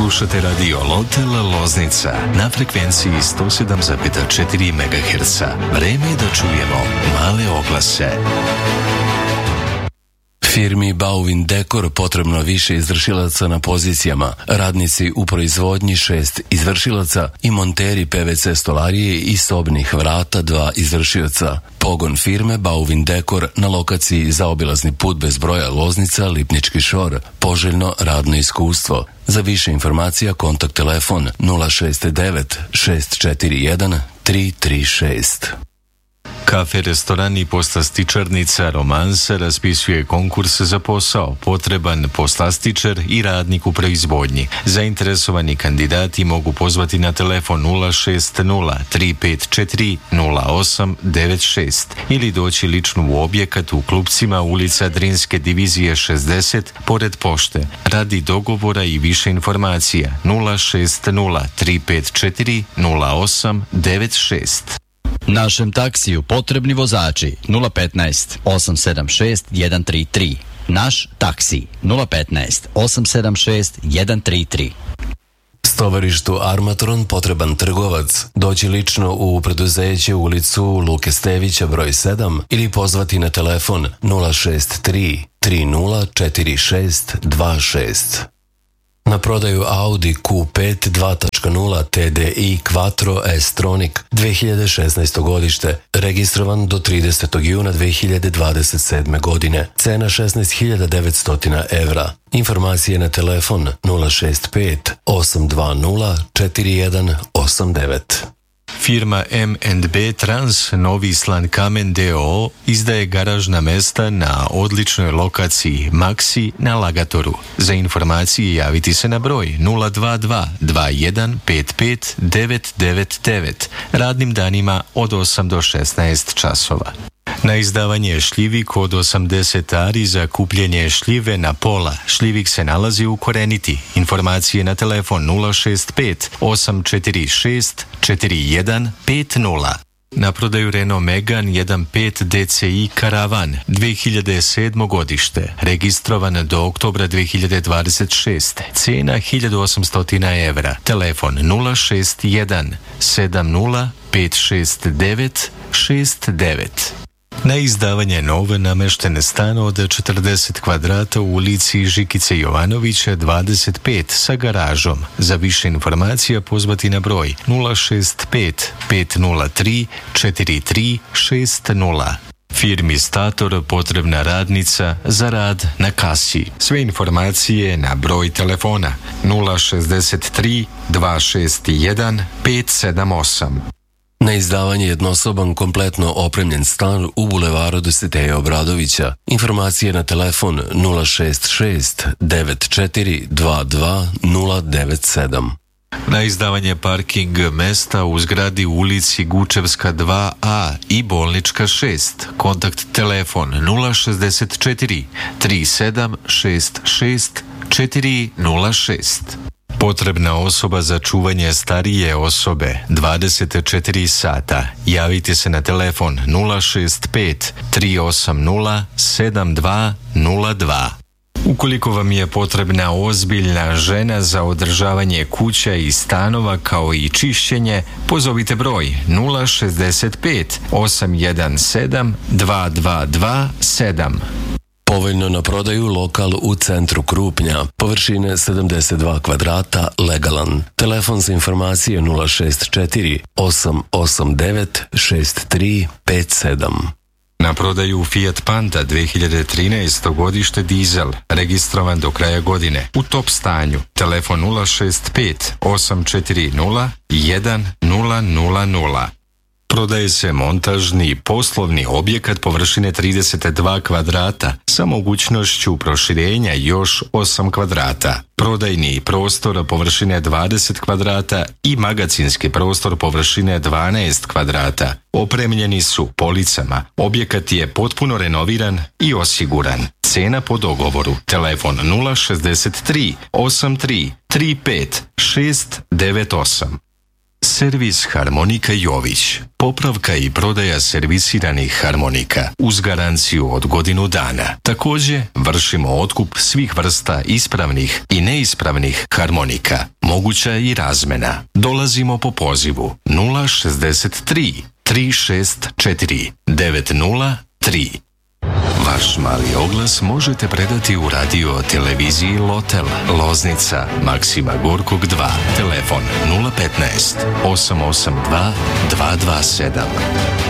Slušate radio Lotel Loznica na frekvenciji 107,4 MHz. Vreme je da čujemo male oglase. Firmi Bauvin Dekor potrebno više izvršilaca na pozicijama, radnici u proizvodnji 6 izvršilaca i monteri PVC stolarije i sobnih vrata 2 izvršioca. Pogon firme Bauvin Dekor na lokaciji zaobilazni put bez broja Loznica, Lipnički Šor. Poželjno radno iskustvo. Za više informacija kontakt telefon 069 641 336. Kafe, restoran i poslastičarnica Romansa raspisuje konkurs za posao. Potreban poslastičar i radnik u proizvodnji. Zainteresovani kandidati mogu pozvati na telefon 060 354 0896 ili doći lično u objekat u Klupcima, ulica Drinske divizije 60, pored pošte. Radi dogovora i više informacija 060 354 0896. Našem taksiju potrebni vozači 015 876 133. Naš taksi 015 876 133. Tovarištu Armatron potreban trgovac. Doći lično u preduzeće ulicu Luke Stevića broj 7 ili pozvati na telefon 063 3046 26. Na prodaju Audi Q5 2.0 TDI Quattro S-Tronic 2016. godište, registrovan do 30. juna 2027. godine. Cena 16.900 evra. Informacije na telefon 065 820 4189. Firma M&B Trans Novi Slankamen d.o.o. izdaje garažna mesta na odličnoj lokaciji Maxi na Lagatoru. Za informacije javiti se na broj 022 2155 999 radnim danima od 8 do 16 časova. Na izdavanje šljivik od 80 ari za kupljenje šljive na pola. Šljivik se nalazi u Koreniti. Informacije na telefon 065 846 4150. Na prodaju Renault Megane 1.5 DCI Karavan 2007. godište, registrovan do oktobra 2026. Cena 1800 evra. Telefon 061 70 569 69. Na izdavanje nove namešten stan od 40 kvadrata u ulici Žikice Jovanovića 25 sa garažom. Za više informacija pozvati na broj 065 503 4360. Firmi Stator potrebna radnica za rad na kasi. Sve informacije na broj telefona 063 261 578. Na izdavanje jednosoban kompletno opremljen stan u bulevaru Dositeja Obradovića. Informacije na telefon 066 94 22 097. Na izdavanje parking mesta u zgradi u ulici Gučevska 2A i Bolnička 6. Kontakt telefon 064 3766 406. Potrebna osoba za čuvanje starije osobe 24 sata. Javite se na telefon 065 380 7202. Ukoliko vam je potrebna ozbiljna žena za održavanje kuća i stanova kao i čišćenje, pozovite broj 065 817 2227. Povoljno na prodaju lokal u centru Krupnja, površine 72 kvadrata, legalan. Telefon za informacije 064 889 6357. Na prodaju Fiat Panda 2013. godište dizel, registrovan do kraja godine, u top stanju. Telefon 065 840 1000. Prodaje se montažni poslovni objekat površine 32 kvadrata sa mogućnošću proširenja još 8 kvadrata. Prodajni prostor površine 20 kvadrata i magacinski prostor površine 12 kvadrata. Opremljeni su policama. Objekat je potpuno renoviran i osiguran. Cena po dogovoru. Telefon 063 83 35 698. Servis harmonika Jović. Popravka i prodaja servisiranih harmonika uz garanciju od godinu dana. Također vršimo otkup svih vrsta ispravnih i neispravnih harmonika. Moguća je i razmena. Dolazimo po pozivu 063 364 903. Vaš mali oglas možete predati u radio televiziji Lotel, Loznica, Maksima Gorkog 2, telefon 015 882 227.